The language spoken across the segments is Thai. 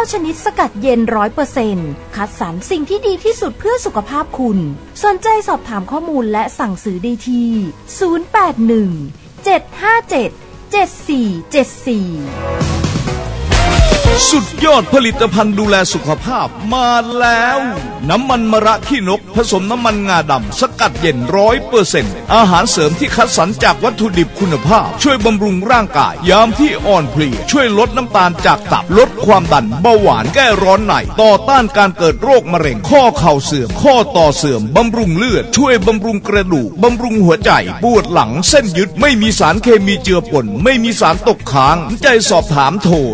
9ชนิดสกัดเย็น 100% คัดสรรสิ่งที่ดีที่สุดเพื่อสุขภาพคุณสนใจสอบถามข้อมูลและสั่งซื้อได้ที่081 757 7474 สุดยอดผลิตภัณฑ์ดูแลสุขภาพมาแล้วน้ำมันมะระขี้นกผสมน้ำมันงาดำสกัดเย็น 100% อาหารเสริมที่คัดสรรจากวัตถุดิบคุณภาพช่วยบำรุงร่างกายยามที่อ่อนเพลียช่วยลดน้ำตาลจากตับลดความดันเบาหวานแก้ร้อนในต่อต้านการเกิดโรคมะเร็งข้อเข่าเสื่อมข้อต่อเสื่อมบำรุงเลือดช่วยบำรุงกระดูกบำรุงหัวใจปวดหลังเส้นยึดไม่มีสารเคมีเจือปนไม่มีสารตกค้างใจสอบถามโทร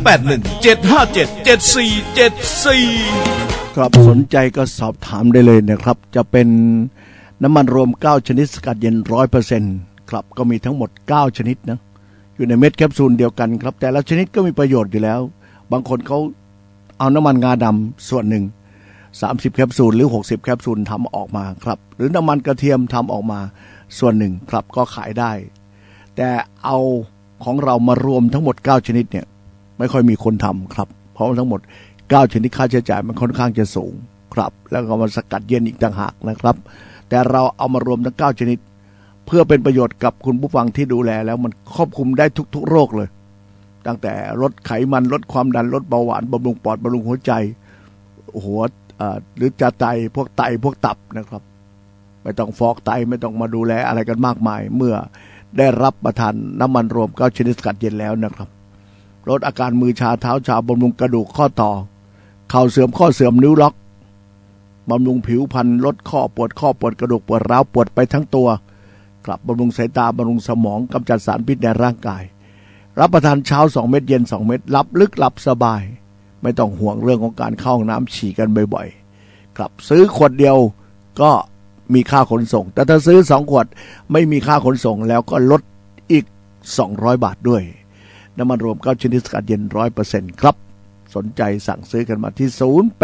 081-757-7474 ครับสนใจก็สอบถามได้เลยนะครับจะเป็นน้ำมันรวม9ชนิดสกัดเย็น 100% ครับก็มีทั้งหมด9ชนิดนะอยู่ในเม็ดแคปซูลเดียวกันครับแต่ละชนิดก็มีประโยชน์อยู่แล้วบางคนเขาเอาน้ำมันงาดำส่วนหนึ่ง30แคปซูลหรือ60แคปซูลทำออกมาครับหรือน้ำมันกระเทียมทำออกมาส่วนหนึ่งครับก็ขายได้แต่เอาของเรามารวมทั้งหมด9ชนิดเนี่ยไม่ค่อยมีคนทำครับเพราะทั้งหมด9ชนิดค่าใช้จ่ายมันค่อนข้างจะสูงครับแล้วก็มาสกัดเย็นอีกต่างหากนะครับแต่เราเอามารวมทั้ง9ชนิดเพื่อเป็นประโยชน์กับคุณผู้ฟังที่ดูแลแล้วมันครอบคลุมได้ทุกโรคเลยตั้งแต่ลดไขมันลดความดันลดเบาหวานบำรุงปอดบำรุงหัวใจหัวหรือจะไตพวกตับนะครับไม่ต้องฟอกไตไม่ต้องมาดูแลอะไรกันมากมายเมื่อได้รับประทานน้ำมันรวม9ชนิดสกัดเย็นแล้วนะครับลดอาการมือชาเท้าชาบำรุงกระดูกข้อต่อเข่าเสื่อมข้อเสื่อมนิ้วล็อกบำรุงผิวพรรณลดข้อปวดกระดูกปวดร้าวปวดไปทั้งตัวกลับบำรุงสายตาบำรุงสมองกำจัดสารพิษในร่างกายรับประทานเช้า2เม็ดเย็น2เม็ดหลับลึกหลับสบายไม่ต้องห่วงเรื่องของการเข้าห้องน้ำฉี่กันบ่อยๆครับซื้อขวดเดียวก็มีค่าขนส่งแต่ถ้าซื้อ2ขวดไม่มีค่าขนส่งแล้วก็ลดอีก200 บาทด้วยน้ำมันรวม9ชนิดสกัดเย็น 100% ครับสนใจสั่งซื้อกันมาที่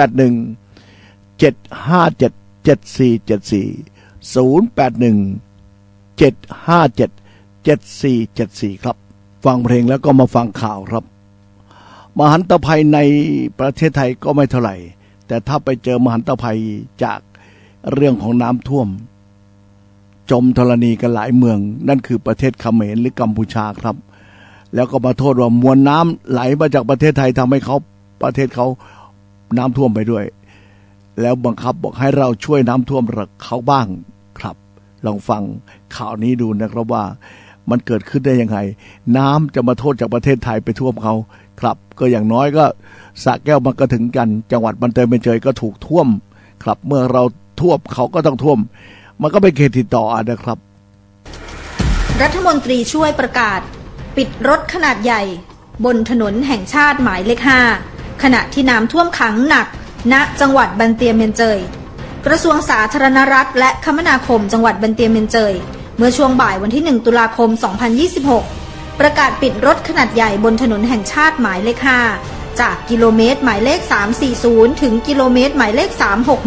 081-757-7474 ครับฟังเพลงแล้วก็มาฟังข่าวครับมหันตภัยในประเทศไทยก็ไม่เท่าไหร่แต่ถ้าไปเจอมหันตภัยจากเรื่องของน้ำท่วมจมธรณีกันหลายเมืองนั่นคือประเทศเขมรหรือกัมพูชาครับแล้วก็มาโทษว่ามวลน้ำไหลมาจากประเทศไทยทำให้ประเทศเขาน้ำท่วมไปด้วยแล้วบังคับบอกให้เราช่วยน้ำท่วมเขาบ้างครับลองฟังข่าวนี้ดูนะครับว่ามันเกิดขึ้นได้ยังไงน้ำจะมาโทษจากประเทศไทยไปท่วมเขาครับก็อย่างน้อยก็สระแก้วมันก็ถึงกันจังหวัดบันเตยเมเจยก็ถูกท่วมครับเมื่อเราท่วมเขาก็ต้องท่วมมันก็เป็นเขตติดต่อนะครับรัฐมนตรีช่วยประกาศปิดรถขนาดใหญ่บนถนนแห่งชาติหมายเลข 5ขณะที่น้ำท่วมขังหนักณจังหวัดบันเตียเมียนเจยกระทรวงสาธารณรัฐและคมนาคมจังหวัดบันเตียเมียนเจยเมื่อช่วงบ่ายวันที่1ตุลาคม2026ประกาศปิดรถขนาดใหญ่บนถนนแห่งชาติหมายเลข 5จากกิโลเมตรหมายเลข340ถึงกิโลเมตรหมายเลข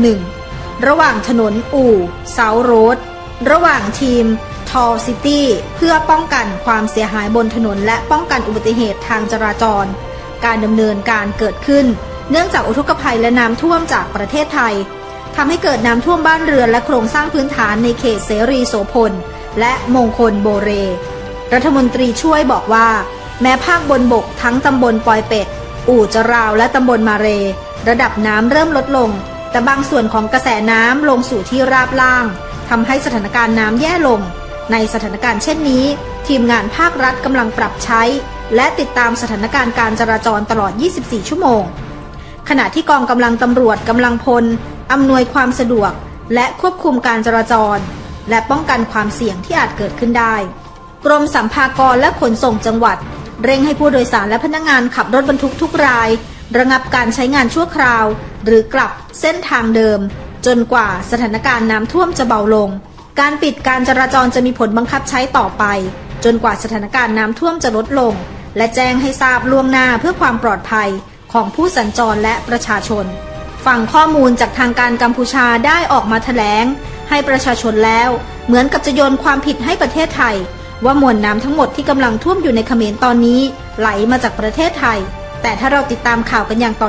361ระหว่างถนนอู่เซาโรดระหว่างทีมทอซิตี้เพื่อป้องกันความเสียหายบนถนนและป้องกันอุบัติเหตุทางจราจรการดำเนินการเกิดขึ้นเนื่องจากอุทกภัยและน้ำท่วมจากประเทศไทยทำให้เกิดน้ำท่วมบ้านเรือนและโครงสร้างพื้นฐานในเขตเสรีโสพลและมงคลโบเรรัฐมนตรีช่วยบอกว่าแม้ภาคบนบกทั้งตำบลปอยเป็ดอู่จราวและตำบลมาเรระดับน้ำเริ่มลดลงแต่บางส่วนของกระแสน้ำลงสู่ที่ราบล่างทำให้สถานการณ์น้ำแย่ลงในสถานการณ์เช่นนี้ทีมงานภาครัฐกำลังปรับใช้และติดตามสถานการณ์การจราจรตลอด24ชั่วโมงขณะที่กองกำลังตำรวจกำลังพลอำนวยความสะดวกและควบคุมการจราจรและป้องกันความเสี่ยงที่อาจเกิดขึ้นได้กรมสรรพากรและขนส่งจังหวัดเร่งให้ผู้โดยสารและพนักงานขับรถบรรทุกทุกรายระงับการใช้งานชั่วคราวหรือกลับเส้นทางเดิมจนกว่าสถานการณ์น้ำท่วมจะเบาลงการปิดการจราจรจะมีผลบังคับใช้ต่อไปจนกว่าสถานการณ์น้ำท่วมจะลดลงและแจ้งให้ทราบล่วงหน้าเพื่อความปลอดภัยของผู้สัญจรและประชาชนฟังข้อมูลจากทางการกัมพูชาได้ออกมาแถลงให้ประชาชนแล้วเหมือนกับจะโยนความผิดให้ประเทศไทยว่ามวลน้ำทั้งหมดที่กำลังท่วมอยู่ในเขมรตอนนี้ไหลมาจากประเทศไทยแต่ถ้าเราติดตามข่าวกันอย่างต่อ